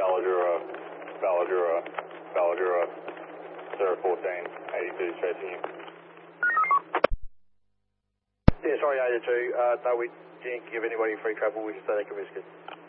Balladura, Sierra 14, 82 is chasing you. Yeah, sorry, 82. No, we didn't give anybody free travel, we just said they can risk it.